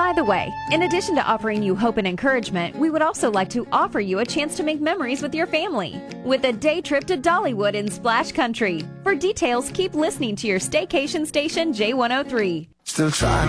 By the way, in addition to offering you hope and encouragement, we would also like to offer you a chance to make memories with your family with a day trip to Dollywood in Splash Country. For details, keep listening to your staycation station J103. Still trying